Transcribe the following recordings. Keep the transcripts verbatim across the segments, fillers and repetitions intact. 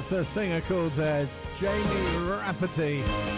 That's a singer called uh, Jamie Rafferty.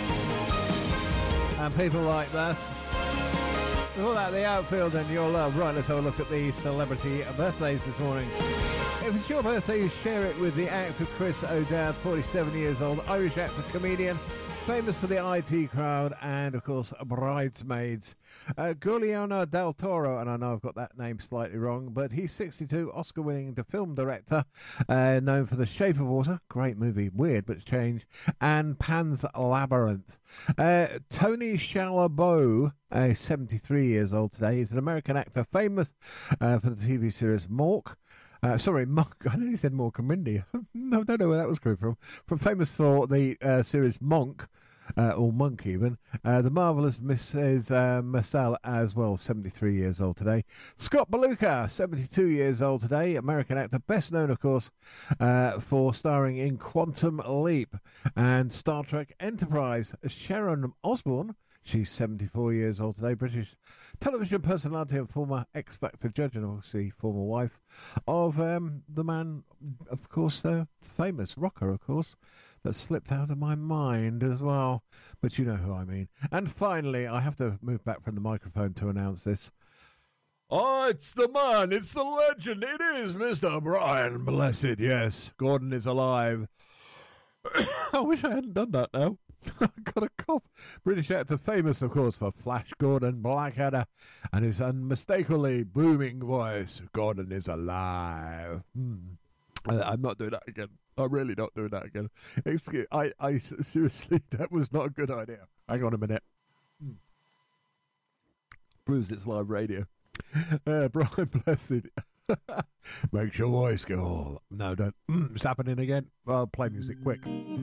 And people like that. Before that, The Outfield and Your Love. Right, let's have a look at the celebrity birthdays this morning. If it's your birthday, share it with the actor Chris O'Dowd, forty-seven years old, Irish actor, comedian, famous for the I T Crowd and, of course, Bridesmaids. Uh, Guillermo del Toro, and I know I've got that name slightly wrong, but he's sixty-two, Oscar-winning film director, uh, known for The Shape of Water, great movie, weird but strange, and Pan's Labyrinth. Uh, Tony Shalhoub, uh, seventy-three years old today. He's an American actor, famous uh, for the T V series Mork. Uh, sorry, Monk. I know he said Mork and Mindy. No, I don't know where that was coming from. From famous for the uh, series Monk, uh, or Monk even. Uh, the marvellous Missus Uh, Maisel as well, seventy-three years old today. Scott Beluga, seventy-two years old today. American actor, best known, of course, uh, for starring in Quantum Leap and Star Trek Enterprise. Sharon Osbourne, she's seventy-four years old today. British television personality and former X Factor judge, and obviously former wife of um, the man, of course, the uh, famous rocker, of course, that slipped out of my mind as well. But you know who I mean. And finally, I have to move back from the microphone to announce this. Oh, it's the man, it's the legend, it is Mister Brian Blessed, yes. Gordon is alive. I wish I hadn't done that now. I've got a cough. British actor, famous, of course, for Flash Gordon, Blackadder, and his unmistakably booming voice. Gordon is alive. Hmm. I, I'm not doing that again. I'm really not doing that again. Excuse, I, I seriously, that was not a good idea. Hang on a minute. Hmm. Proves it's live radio. Uh, Brian Blessed. Makes your voice go all. No, don't. Mm, it's happening again. I'll play music quick.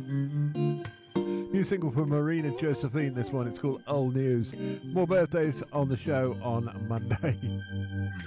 New single from Marina Josephine, this one. It's called Old News. More birthdays on the show on Monday.